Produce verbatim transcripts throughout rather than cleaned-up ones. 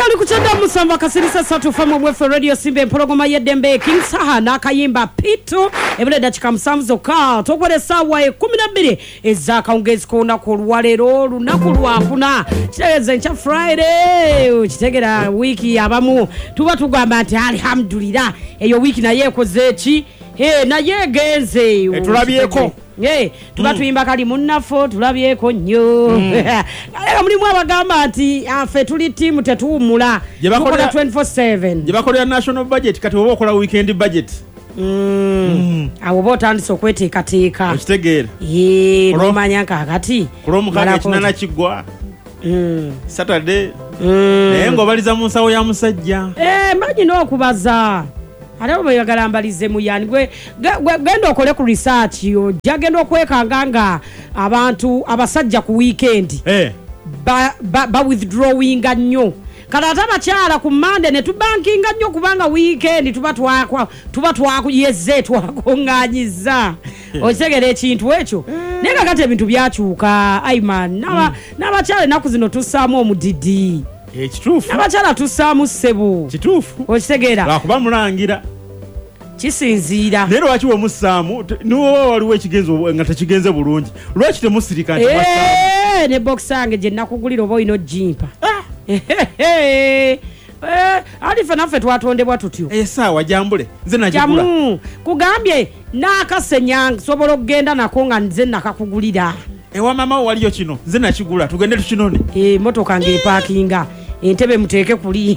Oli kuchanda musamba kasirisa satu famu mwefe radio simbe mpologoma yedembe King Saha na kayimba Pito ebule dachika msamzo ka tokwele sawa e kumi na mbili eza kaungezi kona kuruwalero lunaku lwakuna chitegeze ncha Friday chitegera wiki abamu tuba tugamba ati alhamdulillah eyo wiki na yeko zechi he na yegenze e tulabyeko Ye, tuba tuimba kali munnafo tulabyeko nnyo. Kale mulimu abagamba ati afe tuli team tetuumula. Tukola twenty-four seven. Je bakolera national budget kati oba okola weekend budget. Mm. Awo botandise okweteekateeka. Okitegeera. Ye, nomanya kakati. Kulomu kale kinana kigwa. Mm. Saturday. Mm. Naye ng'obaliza mu nsawo ya musajja. Eh, manyi n'okubaza. Ate bwe yagalambalize mu yani gwe genda okole ku research yo jagenda okwekanga nga abantu abasajja ku weekend eh ba, ba, ba withdrawing nnyo kala tabakyala ku Monday ne tubankinga nnyo kubanga weekend tuba twakwa tuba twakuyeze twakonganyiza otegera ekintu ekyo nega kate ebintu byakyuka aiman naba nabakyala naku zino tusaamu omudidi ekituufu abachala tusaamu ssebo kituufu okitegeera lwakuba mulangira kisinziira nero wachiwo musaamu niwo waliwo ekigenzo nga tekigenze bulungi lwaki temusirika nti eh ne box yange je nakugulira oba ino jimpa eh alifa nafe twatondebwa tutyo eh sawa jambule nze najigula jamu kugambye nakasenyanga sobola okugenda nako nga nze nakakugulira ewa mama waliyo kino nze nakigula tugende tukinone eh motoka nge parkinga entebe muteeke kuli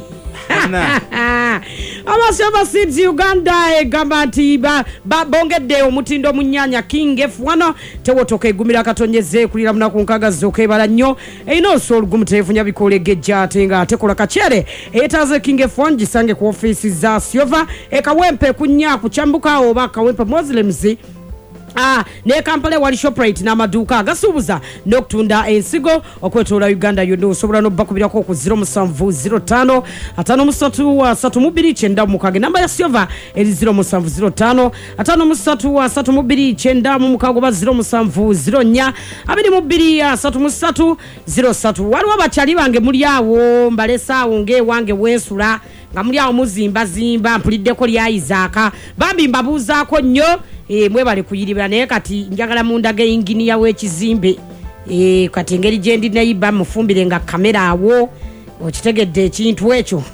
Amasova Seeds Uganda e gambati ba, ba bongedde omutindo munyanya King F one tewotoka egumira katonyeze kulira munaku nkaga zoke bala nnyo eino sol gumutefunya bikole gejja tenga tekola kachere etaze King F one gisange ku office za Siova e kawempe kunya kuchambuka oba kawempe Muslims Ah, ne Kampala wali Shoprite na maduka agasubuza nokutunda ensigo okwetola Uganda yodo osobola no bakubirako ku zero seven zero five atano musatu wa satu mubiri chenda mukage namba ya Silver eri zero seven zero five atano musatu wa satu mubiri chenda mukago ba zero seven zero nya abiri mubiri ya satu musatu zero three wali wabachali bange muri awo mbalesa wonge wange wensula nga muri awo muzimba zimba mpuliddeko lya Isaac bambi mbabuzaako nnyo e mwe bali kuyiribira naye kati njagala munda ge engineer w'ekizimbe e kati ngeri jendi nayiba mufumbire nga kamera awo okitegedde ekintu ekyo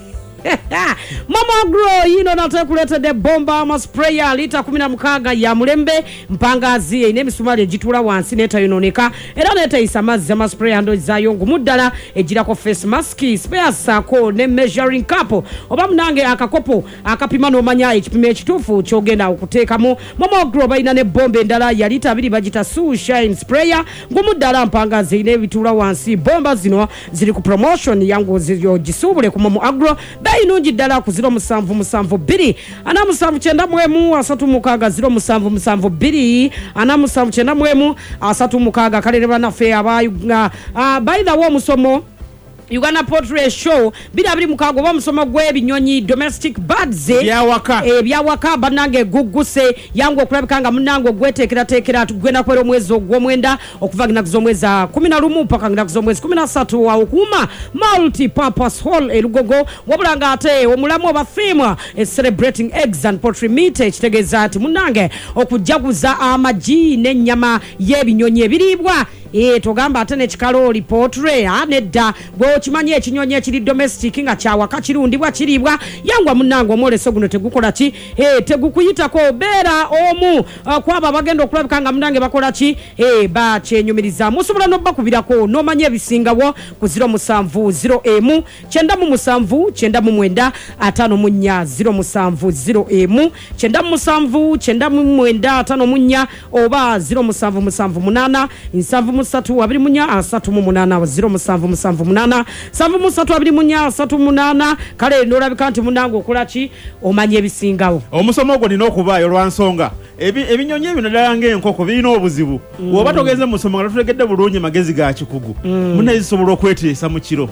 Mama Grow yino natakuleta de bomba ama sprayer lita kumi na mukaaga ya mulembe mpangazi ine misumali ejitula wansi neta yononeka era neta isamazi ama sprayer ndo zayo ngumuddala ejira ko face mask spare sako ne measuring cup oba munange akakopo akapima no manya ekipime ekitufu kyogenda okuteekamu Mama Grow bayina ne bombe ndala ya lita abiri bagita Su Shine sprayer ngumuddala mpangazi ine bitula wansi bomba zino ziri ku promotion yango zyo gisubule ku Mama Agro inungi ddala ku zero musanvu musanvu bbiri ana musanvu kyenda mwemu asatu mukaaga zero musanvu musanvu bbiri ana musanvu kyenda mwemu asatu mukaaga kalere banafe abayu uh, by the way musomo Uganda Portrait Show bida bili mukago ba musoma gwe binyonyi domestic birds bya waka e bya waka banange guguse yango okulabikanga munango gwetekera tekera tugenda kwero mwezi ogwomwenda okuvagina kuzomweza kumi na lumu paka ngina kuzomwezi kumi na tatu wa okuma multi purpose hall elugogo wabulanga ate omulamu obafimwa e celebrating eggs and poultry meat ekitegeza ati munange okujaguza amaji n'ennyama y'ebinyonyi ebiribwa e togamba atene chikaloli portrait anedda gwo kimanye ekinyonyi ekiri domestic nga kyawa kakirundibwa kiribwa yangwa munango moleso guno tegukola ki e tegukuyitako bera omu uh, kwaba bagenda okulabikanga munange bakola ki e ba kyenyumiriza musobola no bakubirako no manye ebisingawo ku zero seven zero emu kyenda mu musanvu kyenda mu mwenda atano munya zero seven zero emu kyenda mu musanvu kyenda mu mwenda atano munya oba zero musanvu musanvu munana insanvu musatu abiri munya asatu mu munana zero musanvu musanvu munana sanvu musatu abiri munya asatu munana kale ndolabika nti munango okolaki omanye ebisingawo omusomo gwo nina okubaayo lwansonga ebinyonyi ebyo naddala ng'enkoko birina obuzibu bw'oba togenze musomo nga tutegedde bulungi magezi ga kikugu munazisobola okweteesa mu kiro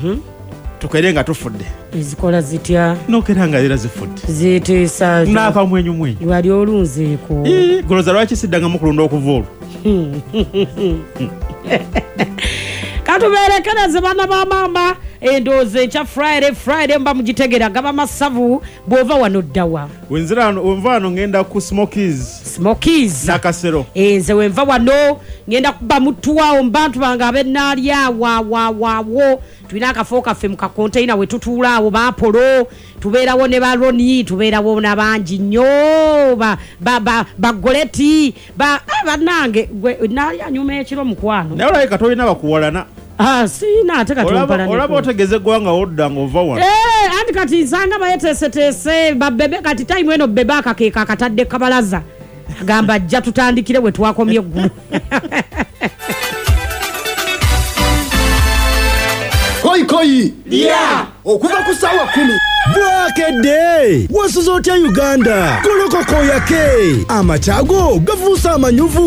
tukere nga tufudde ezikola zitya nokera nga era zifudde ziteesa n'akamwenyu mwenyu wali olunzeeko goloza lwaki siddanga mukulunda okuva olwo katuberekereze bana ba mama endoze cha Friday Friday mba mugitegera gaba masavu bova wano ddawa wenzira onva ano ngenda ku Smokies Smokies nakasero enze wenva wano ngenda kuba mutuwa mbantu banga abenalya wa wa wa wo tulina akafoka ffe mu container we tutulaawo ba Apollo tubeerawo ne ba Roni tubeerawo na bangi nnyo ba ba ba, ba Goleti ba banange nalya nyuma ekiro mukwano naye olabika tolina bakuwalana. Ah, sina ate katumpala ne. Olaba otegeze gwanga odda ng'ova wano. Eh, anti kati nsanga bayeteeseteese babebe kati time eno bebe akakeeka akatadde kabalaza. Agamba ajja tutandikire we twakomye eggulu. Koi koi. Yeah. Okuva ku ssaawa kumi. Bwakedde wasuza otya Uganda golokoko yake amachago gavuusa amanyuvu